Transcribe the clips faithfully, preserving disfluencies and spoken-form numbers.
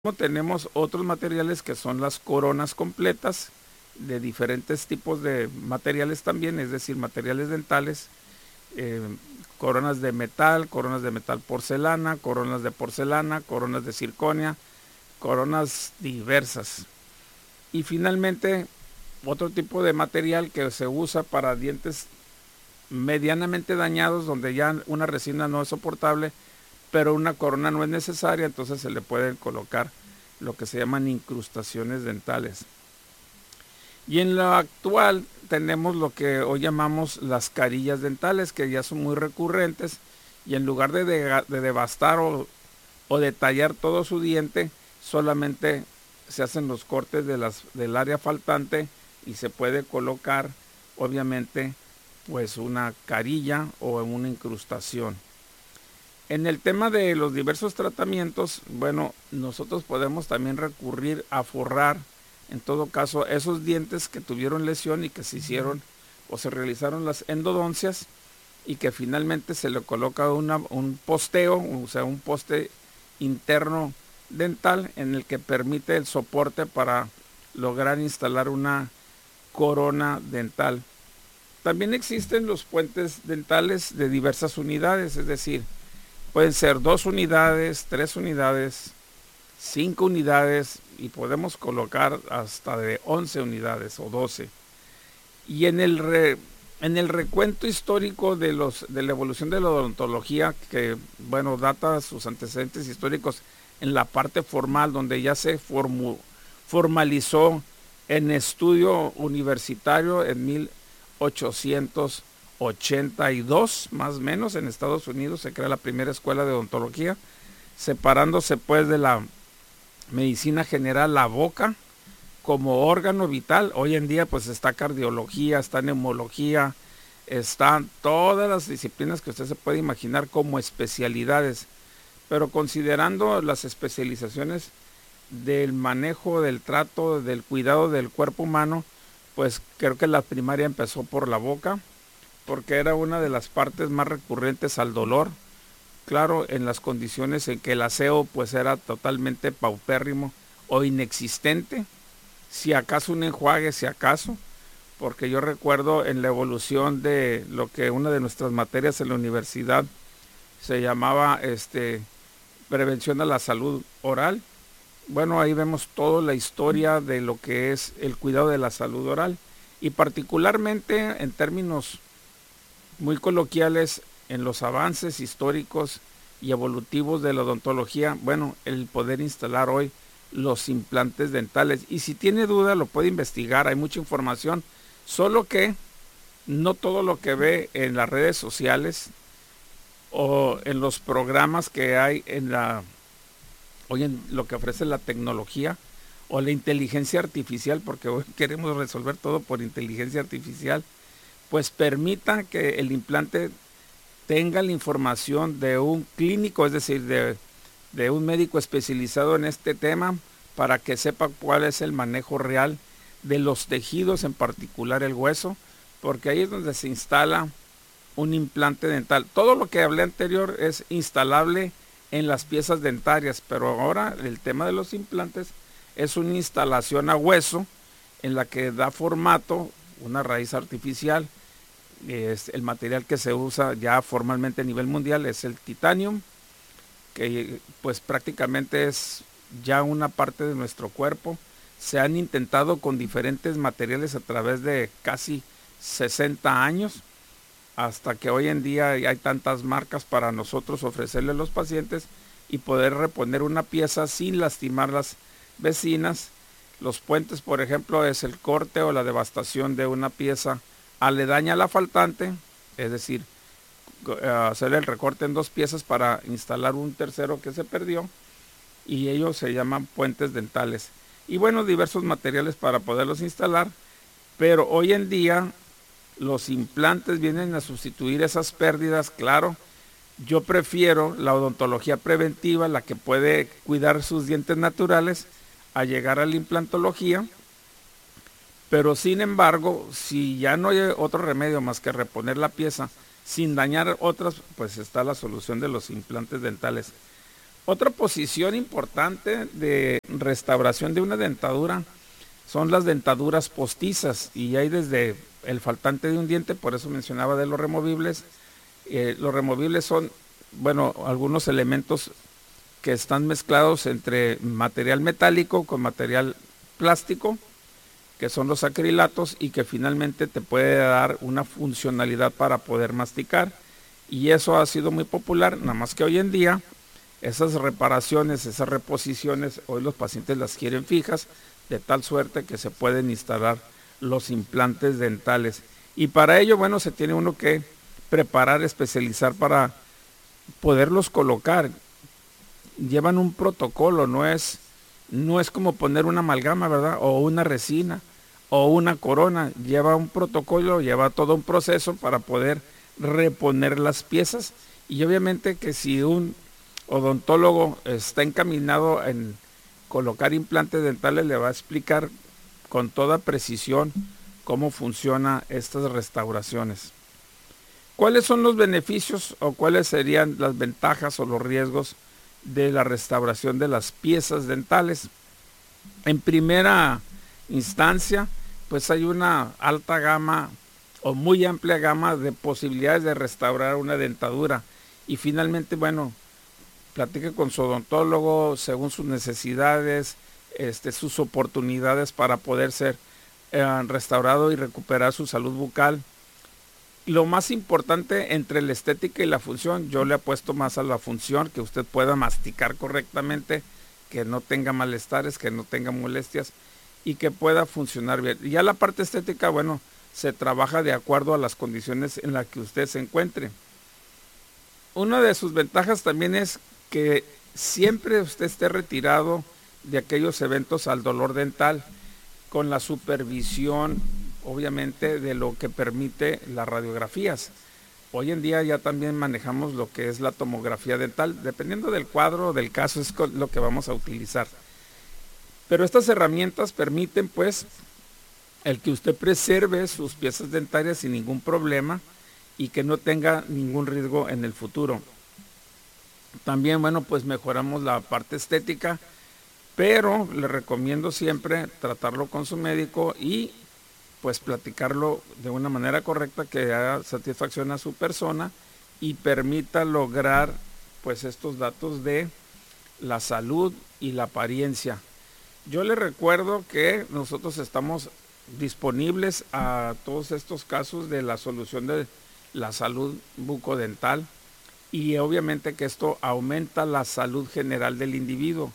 Tenemos otros materiales que son las coronas completas de diferentes tipos de materiales también, es decir, materiales dentales, eh, coronas de metal, coronas de metal porcelana, coronas de porcelana, coronas de circonia, coronas diversas. Y finalmente, otro tipo de material que se usa para dientes medianamente dañados, donde ya una resina no es soportable, pero una corona no es necesaria, entonces se le pueden colocar lo que se llaman incrustaciones dentales. Y en lo actual tenemos lo que hoy llamamos las carillas dentales, que ya son muy recurrentes, y en lugar de, de, de devastar o, o de tallar todo su diente, solamente se hacen los cortes de las, del área faltante y se puede colocar, obviamente, pues una carilla o una incrustación. En el tema de los diversos tratamientos, bueno, nosotros podemos también recurrir a forrar, en todo caso, esos dientes que tuvieron lesión y que se hicieron o se realizaron las endodoncias y que finalmente se le coloca una, un posteo, o sea, un poste interno dental en el que permite el soporte para lograr instalar una corona dental. También existen los puentes dentales de diversas unidades, es decir, pueden ser dos unidades, tres unidades, cinco unidades y podemos colocar hasta de once unidades o doce. Y en el, re, en el recuento histórico de, los, de la evolución de la odontología, que bueno, data sus antecedentes históricos en la parte formal, donde ya se formu, formalizó en estudio universitario en mil ochocientos ochenta y dos, más o menos, en Estados Unidos se crea la primera escuela de odontología, separándose pues de la medicina general la boca como órgano vital. Hoy en día pues está cardiología, está neumología, están todas las disciplinas que usted se puede imaginar como especialidades, pero considerando las especializaciones del manejo, del trato, del cuidado del cuerpo humano, pues creo que la primaria empezó por la boca, porque era una de las partes más recurrentes al dolor, claro, en las condiciones en que el aseo pues era totalmente paupérrimo o inexistente, si acaso un enjuague, si acaso, porque yo recuerdo en la evolución de lo que una de nuestras materias en la universidad se llamaba este, prevención a la salud oral. Bueno, ahí vemos toda la historia de lo que es el cuidado de la salud oral y particularmente en términos muy coloquiales, en los avances históricos y evolutivos de la odontología, bueno, el poder instalar hoy los implantes dentales. Y si tiene duda, lo puede investigar, hay mucha información, solo que no todo lo que ve en las redes sociales o en los programas que hay en la, hoy en lo que ofrece la tecnología o la inteligencia artificial, porque hoy queremos resolver todo por inteligencia artificial, pues permita que el implante tenga la información de un clínico, es decir, de, de un médico especializado en este tema, para que sepa cuál es el manejo real de los tejidos, en particular el hueso, porque ahí es donde se instala un implante dental. Todo lo que hablé anterior es instalable en las piezas dentarias, pero ahora el tema de los implantes es una instalación a hueso en la que da formato una raíz artificial. Es el material que se usa ya formalmente a nivel mundial es el titanium, que pues prácticamente es ya una parte de nuestro cuerpo. Se han intentado con diferentes materiales a través de casi sesenta años, hasta que hoy en día hay tantas marcas para nosotros ofrecerle a los pacientes y poder reponer una pieza sin lastimar las vecinas. Los puentes, por ejemplo, es el corte o la devastación de una pieza aledaña a la faltante, es decir, hacer el recorte en dos piezas para instalar un tercero que se perdió, y ellos se llaman puentes dentales. Y bueno, diversos materiales para poderlos instalar, pero hoy en día los implantes vienen a sustituir esas pérdidas, claro. Yo prefiero la odontología preventiva, la que puede cuidar sus dientes naturales, a llegar a la implantología. Pero sin embargo, si ya no hay otro remedio más que reponer la pieza sin dañar otras, pues está la solución de los implantes dentales. Otra posición importante de restauración de una dentadura son las dentaduras postizas, y hay desde el faltante de un diente, por eso mencionaba de los removibles. Eh, los removibles son, bueno, algunos elementos que están mezclados entre material metálico con material plástico, que son los acrilatos, y que finalmente te puede dar una funcionalidad para poder masticar. Y eso ha sido muy popular, nada más que hoy en día esas reparaciones, esas reposiciones, hoy los pacientes las quieren fijas, de tal suerte que se pueden instalar los implantes dentales. Y para ello, bueno, se tiene uno que preparar, especializar para poderlos colocar. Llevan un protocolo, no es, no es como poner una amalgama, ¿verdad? O una resina, o una corona. Lleva un protocolo, lleva todo un proceso para poder reponer las piezas. Y obviamente que si un odontólogo está encaminado en colocar implantes dentales, le va a explicar con toda precisión cómo funcionan estas restauraciones. ¿Cuáles son los beneficios o cuáles serían las ventajas o los riesgos de la restauración de las piezas dentales? En primera instancia, pues hay una alta gama o muy amplia gama de posibilidades de restaurar una dentadura. Y finalmente, bueno, platique con su odontólogo según sus necesidades, este, sus oportunidades para poder ser eh, restaurado y recuperar su salud bucal. Lo más importante entre la estética y la función, yo le apuesto más a la función, que usted pueda masticar correctamente, que no tenga malestares, que no tenga molestias y que pueda funcionar bien. Y ya la parte estética, bueno, se trabaja de acuerdo a las condiciones en las que usted se encuentre. Una de sus ventajas también es que siempre usted esté retirado de aquellos eventos al dolor dental, con la supervisión, obviamente, de lo que permite las radiografías. Hoy en día ya también manejamos lo que es la tomografía dental, dependiendo del cuadro o del caso es lo que vamos a utilizar. Pero estas herramientas permiten, pues, el que usted preserve sus piezas dentarias sin ningún problema y que no tenga ningún riesgo en el futuro. También, bueno, pues mejoramos la parte estética, pero le recomiendo siempre tratarlo con su médico y pues platicarlo de una manera correcta que haga satisfacción a su persona y permita lograr pues estos datos de la salud y la apariencia. Yo le recuerdo que nosotros estamos disponibles a todos estos casos de la solución de la salud bucodental, y obviamente que esto aumenta la salud general del individuo.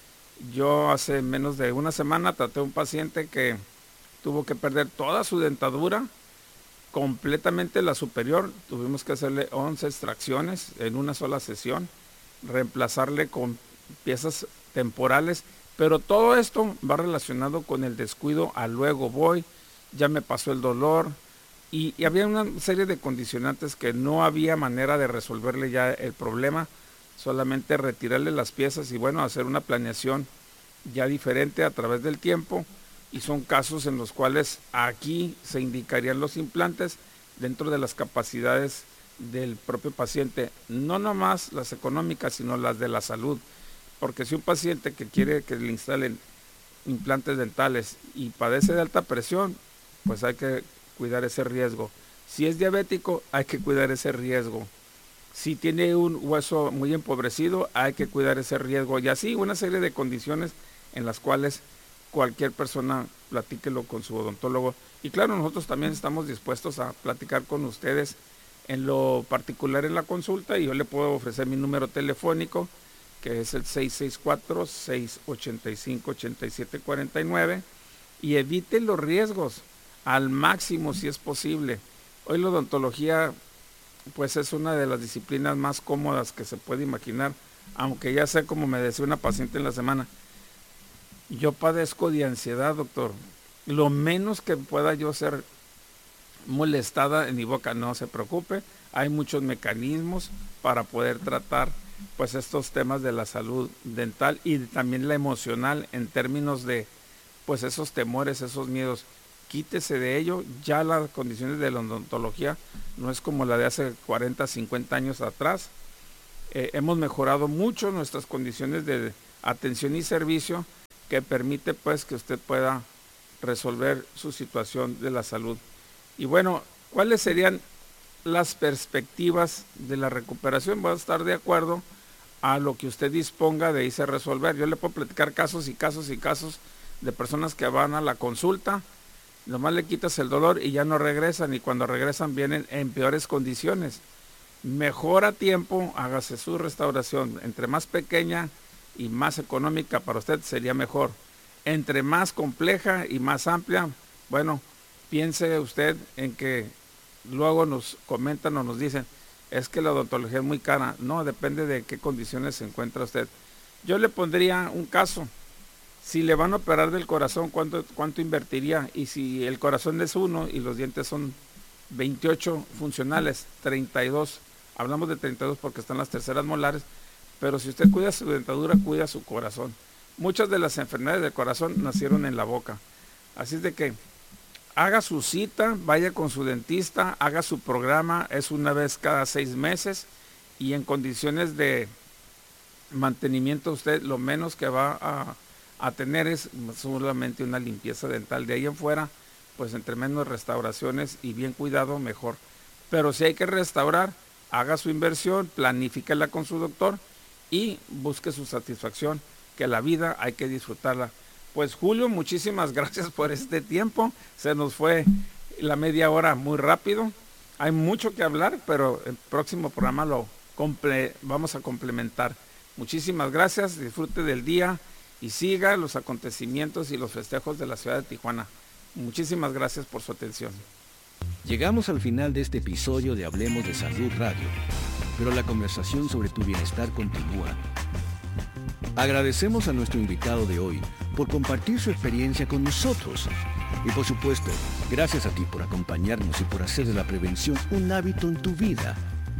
Yo hace menos de una semana traté a un paciente que tuvo que perder toda su dentadura, completamente la superior. Tuvimos que hacerle once extracciones en una sola sesión, reemplazarle con piezas temporales, pero todo esto va relacionado con el descuido a luego voy, ya me pasó el dolor, y, y había una serie de condicionantes que no había manera de resolverle ya el problema, solamente retirarle las piezas y bueno, hacer una planeación ya diferente a través del tiempo. Y son casos en los cuales aquí se indicarían los implantes dentro de las capacidades del propio paciente, no nomás las económicas, sino las de la salud, porque si un paciente que quiere que le instalen implantes dentales y padece de alta presión, pues hay que cuidar ese riesgo. Si es diabético, hay que cuidar ese riesgo. Si tiene un hueso muy empobrecido, hay que cuidar ese riesgo. Y así una serie de condiciones en las cuales cualquier persona platíquelo con su odontólogo. Y claro, nosotros también estamos dispuestos a platicar con ustedes en lo particular en la consulta, y yo le puedo ofrecer mi número telefónico, que es el seis seis cuatro, seis ocho cinco, ocho siete cuatro nueve, y evite los riesgos al máximo si es posible. Hoy la odontología pues es una de las disciplinas más cómodas que se puede imaginar, aunque ya sé, como me decía una paciente en la semana, yo padezco de ansiedad, doctor. Lo menos que pueda yo ser molestada en mi boca, no se preocupe. Hay muchos mecanismos para poder tratar pues estos temas de la salud dental y también la emocional en términos de pues esos temores, esos miedos. Quítese de ello. Ya las condiciones de la odontología no es como la de hace cuarenta, cincuenta años atrás. eh, hemos mejorado mucho nuestras condiciones de atención y servicio, que permite pues que usted pueda resolver su situación de la salud. Y bueno, ¿cuáles serían las perspectivas de la recuperación? Voy a estar de acuerdo a lo que usted disponga de irse a resolver. Yo le puedo platicar casos y casos y casos de personas que van a la consulta, nomás le quitas el dolor y ya no regresan, y cuando regresan vienen en peores condiciones. Mejor a tiempo, hágase su restauración. Entre más pequeña y más económica para usted sería mejor. Entre más compleja y más amplia, bueno, piense usted en que luego nos comentan o nos dicen, es que la odontología es muy cara. No, depende de qué condiciones se encuentra usted. Yo le pondría un caso. Si le van a operar del corazón, ¿cuánto, cuánto invertiría? Y si el corazón es uno y los dientes son veintiocho funcionales, treinta y dos, hablamos de treinta y dos porque están las terceras molares, pero si usted cuida su dentadura, cuida su corazón. Muchas de las enfermedades del corazón nacieron en la boca. Así es de que haga su cita, vaya con su dentista, haga su programa, es una vez cada seis meses, y en condiciones de mantenimiento usted lo menos que va a, a tener es solamente una limpieza dental. De ahí en fuera, pues entre menos restauraciones y bien cuidado, mejor. Pero si hay que restaurar, haga su inversión, planifíquela con su doctor y busque su satisfacción, que la vida hay que disfrutarla. Pues Julio, muchísimas gracias por este tiempo. Se nos fue la media hora muy rápido. Hay mucho que hablar, pero el próximo programa lo comple- vamos a complementar. Muchísimas gracias, disfrute del día y siga los acontecimientos y los festejos de la ciudad de Tijuana. Muchísimas gracias por su atención. Llegamos al final de este episodio de Hablemos de Salud Radio, pero la conversación sobre tu bienestar continúa. Agradecemos a nuestro invitado de hoy por compartir su experiencia con nosotros. Y por supuesto, gracias a ti por acompañarnos y por hacer de la prevención un hábito en tu vida.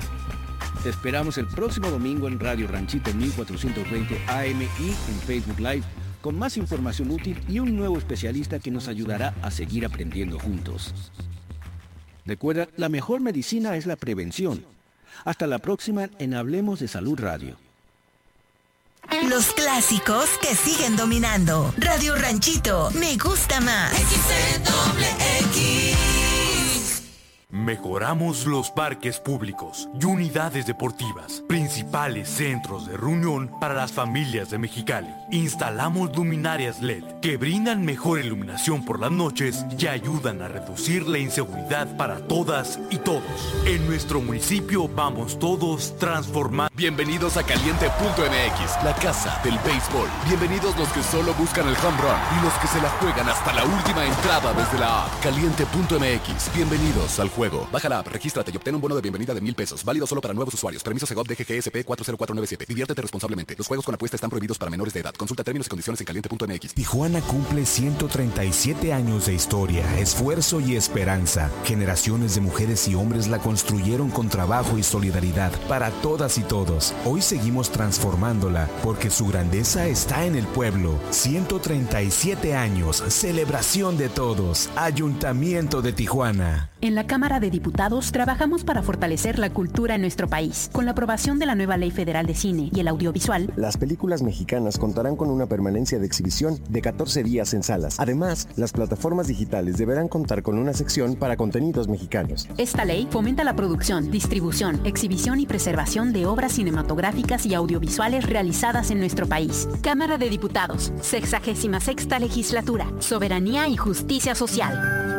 Te esperamos el próximo domingo en Radio Ranchito mil cuatrocientos veinte A M y en Facebook Live con más información útil y un nuevo especialista que nos ayudará a seguir aprendiendo juntos. Recuerda, la mejor medicina es la prevención. Hasta la próxima en Hablemos de Salud Radio. Los clásicos que siguen dominando. Radio Ranchito, me gusta más. X C X. Mejoramos los parques públicos y unidades deportivas, principales centros de reunión para las familias de Mexicali. Instalamos luminarias L E D que brindan mejor iluminación por las noches y ayudan a reducir la inseguridad para todas y todos. En nuestro municipio vamos todos transformando. Bienvenidos a Caliente punto M X, la casa del béisbol. Bienvenidos los que solo buscan el home run y los que se la juegan hasta la última entrada desde la app. Caliente punto M X, bienvenidos al juego. Baja la app, regístrate y obtén un bono de bienvenida de mil pesos, válido solo para nuevos usuarios. Permiso Segov D G G S P cuatro cero cuatro nueve siete. Diviértete responsablemente. Los juegos con apuesta están prohibidos para menores de edad. Consulta términos y condiciones en caliente punto M X. Tijuana cumple ciento treinta y siete años de historia, esfuerzo y esperanza. Generaciones de mujeres y hombres la construyeron con trabajo y solidaridad para todas y todos. Hoy seguimos transformándola porque su grandeza está en el pueblo. ciento treinta y siete años, celebración de todos. Ayuntamiento de Tijuana. En la Cámara de Diputados trabajamos para fortalecer la cultura en nuestro país. Con la aprobación de la nueva Ley Federal de Cine y el Audiovisual, las películas mexicanas contarán con una permanencia de exhibición de catorce días en salas. Además, las plataformas digitales deberán contar con una sección para contenidos mexicanos. Esta ley fomenta la producción, distribución, exhibición y preservación de obras cinematográficas y audiovisuales realizadas en nuestro país. Cámara de Diputados, sexagésima sexta legislatura, soberanía y justicia social.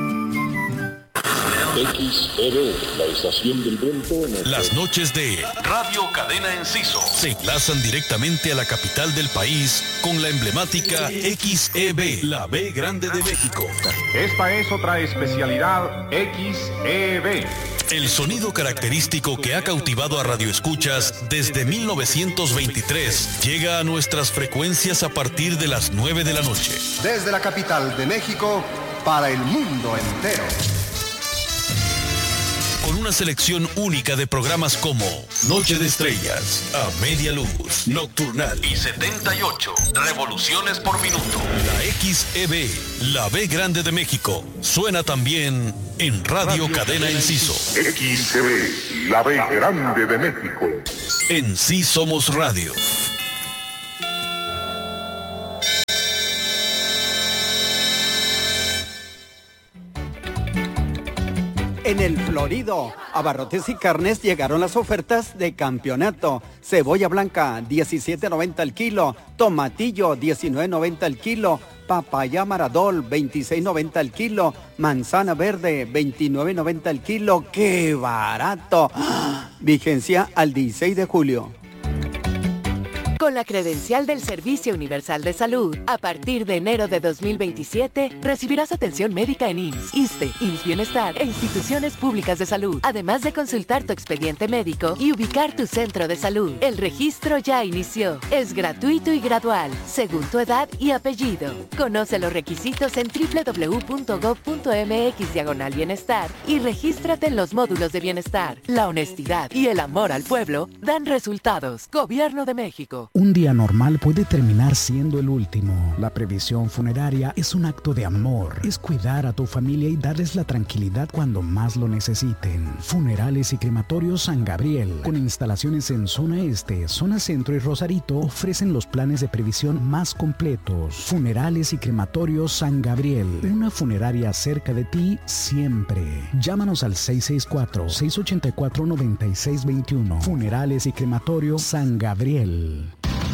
X E B, la estación del viento en el... Las noches de Radio Cadena Enciso se enlazan directamente a la capital del país con la emblemática X E B, la B grande de México. Esta es otra especialidad X E B. El sonido característico que ha cautivado a radioescuchas desde mil novecientos veintitrés llega a nuestras frecuencias a partir de las nueve de la noche. Desde la capital de México para el mundo entero. Con una selección única de programas como Noche de Estrellas, A Media Luz, Nocturnal y setenta y ocho revoluciones por minuto. La X E B, la B grande de México, suena también en Radio, Radio Cadena Enciso. X E B, la B grande de México. En Sí Somos Radio. En el Florido, abarrotes y carnes llegaron las ofertas de campeonato. Cebolla blanca, diecisiete noventa el kilo. Tomatillo, diecinueve noventa el kilo. Papaya Maradol, veintiséis noventa el kilo. Manzana verde, veintinueve noventa el kilo. ¡Qué barato! ¡Ah! Vigencia al dieciséis de julio. Con la credencial del Servicio Universal de Salud, a partir de enero de dos mil veintisiete, recibirás atención médica en I M S S, ISSSTE, I M S S Bienestar e instituciones públicas de salud, además de consultar tu expediente médico y ubicar tu centro de salud. El registro ya inició. Es gratuito y gradual, según tu edad y apellido. Conoce los requisitos en doble u doble u doble u punto gob punto eme equis diagonal bienestar y regístrate en los módulos de bienestar. La honestidad y el amor al pueblo dan resultados. Gobierno de México. Un día normal puede terminar siendo el último. La previsión funeraria es un acto de amor. Es cuidar a tu familia y darles la tranquilidad cuando más lo necesiten. Funerales y Crematorios San Gabriel, con instalaciones en zona este, zona centro y Rosarito, ofrecen los planes de previsión más completos. Funerales y Crematorios San Gabriel, una funeraria cerca de ti siempre. Llámanos al seis seis cuatro, seis ocho cuatro, nueve seis dos uno. Funerales y Crematorios San Gabriel.